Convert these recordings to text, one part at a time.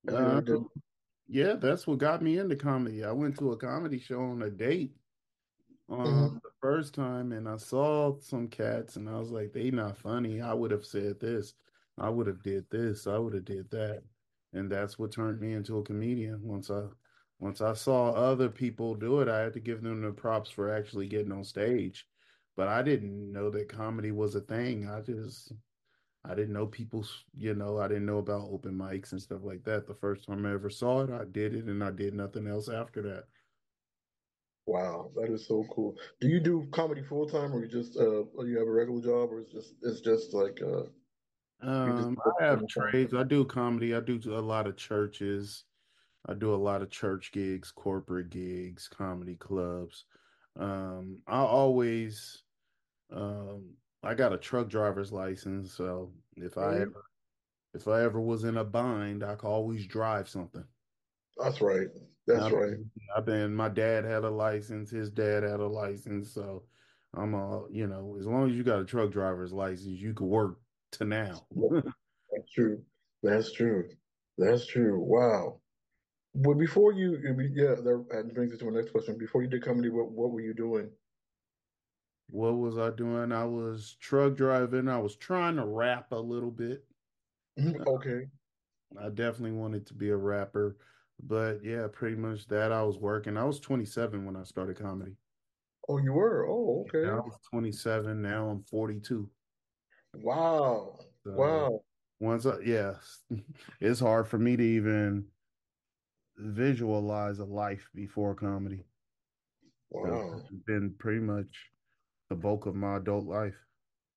Have you ever Uh, did? yeah, that's what got me into comedy. I went to a comedy show on a date Hmm. the first time, and I saw some cats, and I was like, "They not funny." I would have said this. I would have did this. I would have did that, and that's what turned me into a comedian. Once I saw other people do it, I had to give them the props for actually getting on stage. But I didn't know that comedy was a thing. I didn't know I didn't know about open mics and stuff like that. The first time I ever saw it, I did it and I did nothing else after that. Wow, that is so cool. Do you do comedy full time, or you just or you have a regular job, or it's just like you just I on have the side? trades. I do comedy. I do a lot of churches. I do a lot of church gigs, corporate gigs, comedy clubs. I always I got a truck driver's license, so Mhm. if I ever was in a bind, I could always drive something. That's right. That's right. My dad had a license, his dad had a license, so as long as you got a truck driver's license, you could work to now. That's true. That's true. That's true. Wow. But before yeah, that brings us to my next question. Before you did comedy, what were you doing? What was I doing? I was truck driving. I was trying to rap a little bit. Mhm. Okay. I definitely wanted to be a rapper, but yeah, pretty much that. I was working. I was 27 when I started comedy. Oh, you were. Oh, I okay. was 27. Now I'm 42. Wow. So Wow. yes, it's hard for me to even visualize a life before comedy because Wow. it's been pretty much the bulk of my adult life.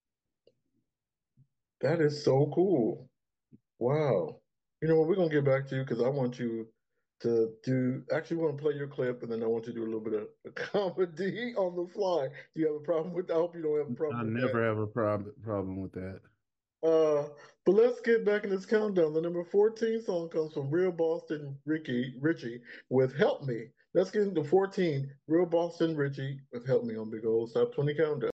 That is so cool. Wow. You know what? We're gonna get back to you because I want you to do. Actually, want to play your clip, and then I want you to do a little bit of comedy on the fly. Do you have a problem with that? I hope you don't have a I problem with that. never have a problem with that. Uh, but let's get back in this countdown. The number 14 song comes from Real Boston Richie with "Help Me." Let's get into 14. Real Boston Richie with "Help Me" on Big Old Stop 20 Countdown.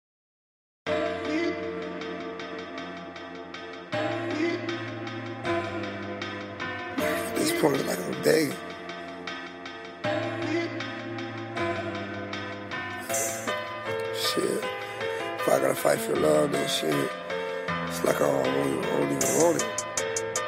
At this point, like I'm begging. Shit. If I gotta fight for love, then shit. It's like I don't even want it.